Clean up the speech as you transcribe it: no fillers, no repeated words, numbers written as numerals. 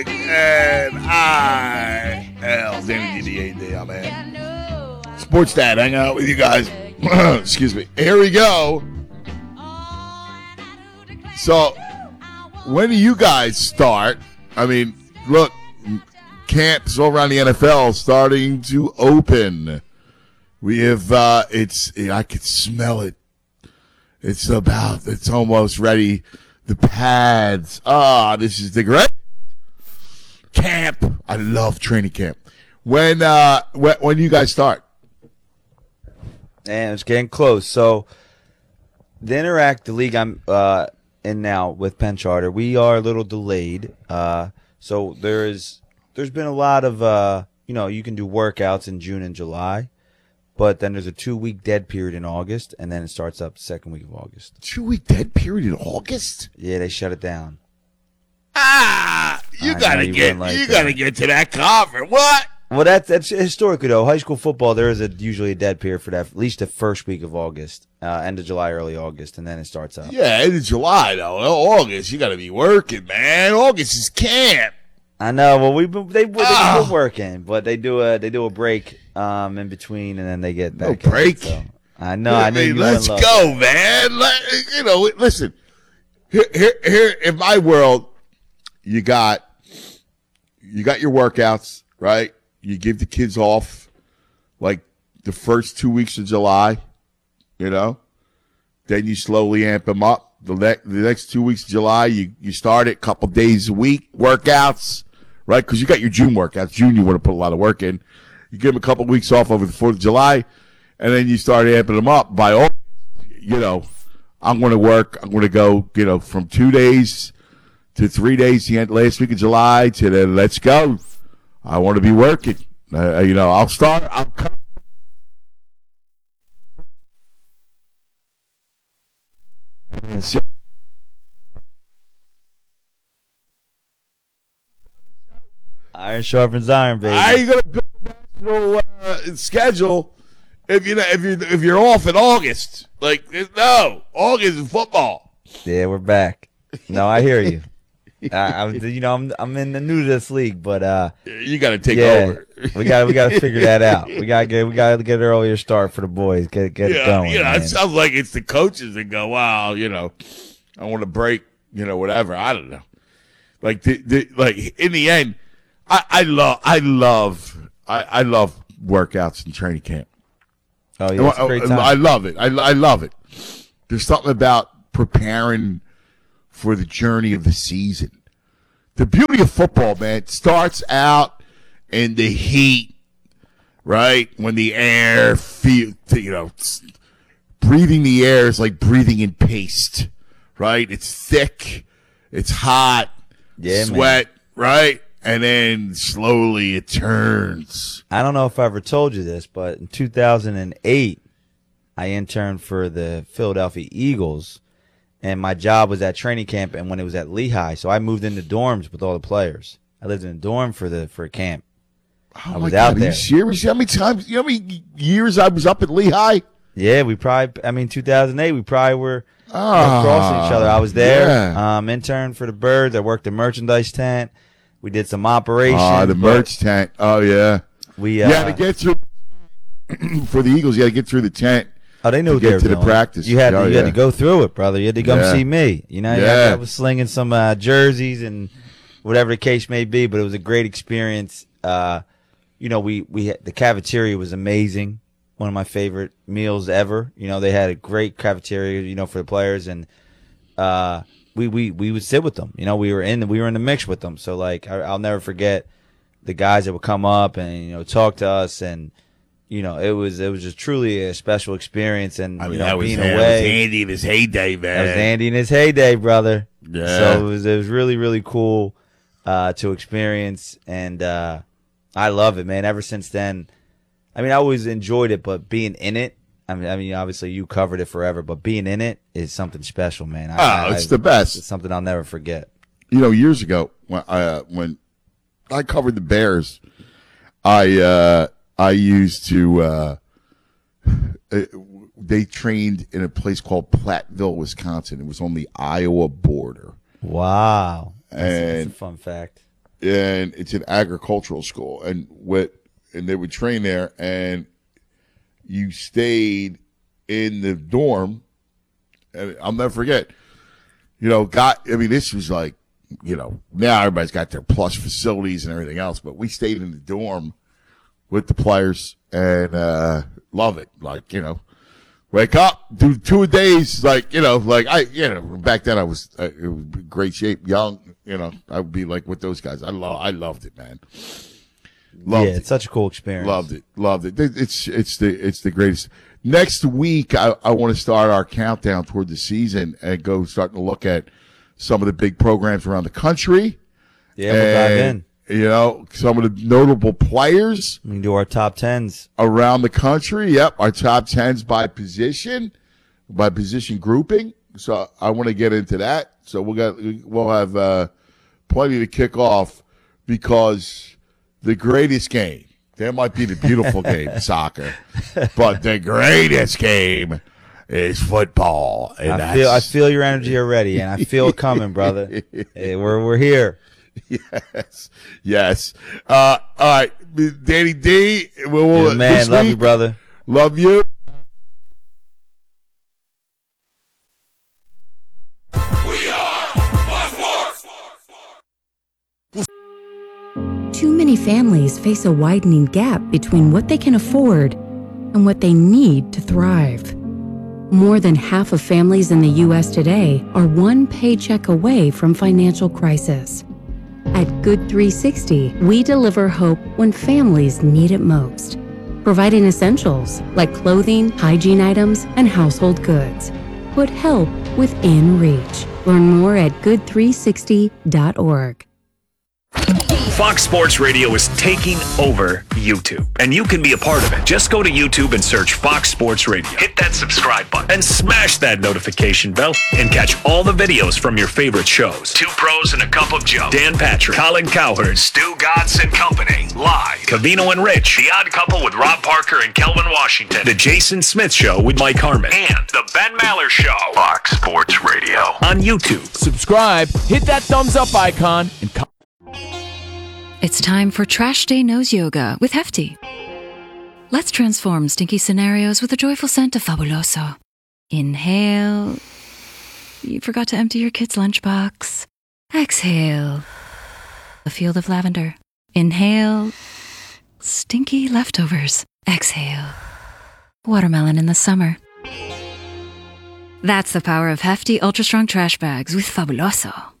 And I, Danny DDA, man. Sports Dad, hanging out with you guys. Excuse me. Here we go. So, when do you guys start? I mean, look, camps all around the NFL starting to open. We have, I could smell it. It's almost ready. The pads. This is the great camp. I love training camp. When do you guys start? And it's getting close. So the league I'm in now with Penn Charter, we are a little delayed. So there's been a lot of you can do workouts in June and July, but then there's a 2-week dead period in August, and then it starts up the second week of August. 2-week dead period in August? Yeah, they shut it down. You gotta get to that conference. What? Well, that's historically though. High school football, there is usually a dead period for that, at least the first week of August, end of July, early August, and then it starts up. Yeah, end of July though. August, you gotta be working, man. August is camp. I know. Well, they've been working, but they do a break in between, and then they get back. No break. So, I know. I mean, let's go, man. Listen. Here in my world, you got your workouts, right? You give the kids off like the first 2 weeks of July, then you slowly amp them up. The next 2 weeks of July, you start it a couple days a week, workouts, right? Because you got your June workouts. June, you want to put a lot of work in. You give them a couple weeks off over the 4th of July, and then you start amping them up. By all, I'm going to work. I'm going to go, from 2 days to 3 days, the last week of July, to then let's go. I want to be working. I'll start. I'll come. Iron sharpens iron, baby. How are you going to build a national schedule if you're off in August? August is football. Yeah, we're back. No, I hear you. I'm in the new to this league, but you got to take over. we got to figure that out. We got to get an earlier start for the boys. Get it going. It sounds like it's the coaches that go, wow, I want to break, whatever. I don't know. Like in the end, I love workouts and training camp. Oh yeah, it's a great time. I love it. I love it. There's something about preparing for the journey of the season. The beauty of football, man, it starts out in the heat, right? When the air breathing the air is like breathing in paste, right? It's thick, it's hot, sweat, man. Right? And then slowly it turns. I don't know if I ever told you this, but in 2008, I interned for the Philadelphia Eagles. And my job was at training camp, and when it was at Lehigh, so I moved into dorms with all the players. I lived in a dorm for camp. I was out there. Are you serious? How many years I was up at Lehigh? Yeah, 2008, we probably were crossing each other. I was there, interned for the Birds. I worked the merchandise tent. We did some operations. The merch tent. Oh, yeah. You had to get through, for the Eagles, you had to get through the tent. Oh, they knew to get to the practice. You had to go through it, brother. You had to come see me. I was slinging some jerseys and whatever the case may be, but it was a great experience. We had the cafeteria was amazing. One of my favorite meals ever. They had a great cafeteria, for the players, and we would sit with them. We were in the mix with them. So I'll never forget the guys that would come up and talk to us, and it was just truly a special experience. And being away. That was Andy in his heyday, man. That was Andy in his heyday, brother. Yeah. So it was really, really cool to experience, and I love it, man. Ever since then, I always enjoyed it, but being in it, obviously you covered it forever, but being in it is something special, man. It's the best. It's something I'll never forget. Years ago when I covered the Bears, I used to. They trained in a place called Platteville, Wisconsin. It was on the Iowa border. Wow, and that's a fun fact. and it's an agricultural school, and they would train there, and you stayed in the dorm, and I'll never forget. This was like, now everybody's got their plush facilities and everything else, but we stayed in the dorm with the players and love it. Like, wake up, do 2 days, back then I was in great shape, young, I would be like with those guys. I loved it, man. It's such a cool experience. Loved it. It's the greatest. Next week, I want to start our countdown toward the season and go starting to look at some of the big programs around the country. Yeah, we'll dive in. Some of the notable players. We can do our top 10s around the country. Yep, our top 10s by position grouping. So I want to get into that. So we'll have plenty to kick off, because the greatest game, there might be the beautiful game, soccer, but the greatest game is football. And I feel your energy already, and I feel it coming, brother. Hey, we're here. Yes. All right, Danny D. Man, love you, brother. Love you. Too many families face a widening gap between what they can afford and what they need to thrive. More than half of families in the U.S. today are one paycheck away from financial crisis. At Good 360, we deliver hope when families need it most, providing essentials like clothing, hygiene items, and household goods. Put help within reach. Learn more at good360.org. Fox Sports Radio is taking over YouTube, and you can be a part of it. Just go to YouTube and search Fox Sports Radio. Hit that subscribe button and smash that notification bell and catch all the videos from your favorite shows. Two Pros and a Cup of Joe, Dan Patrick, Colin Cowherd, Stu Godson Company, Live, Covino and Rich, The Odd Couple with Rob Parker and Kelvin Washington, The Jason Smith Show with Mike Harmon, and The Ben Maller Show. Fox Sports Radio on YouTube. Subscribe, hit that thumbs up icon, and It's time for Trash Day Nose Yoga with Hefty. Let's transform stinky scenarios with a joyful scent of Fabuloso. Inhale. You forgot to empty your kid's lunchbox. Exhale. A field of lavender. Inhale. Stinky leftovers. Exhale. Watermelon in the summer. That's the power of Hefty Ultra Strong Trash Bags with Fabuloso.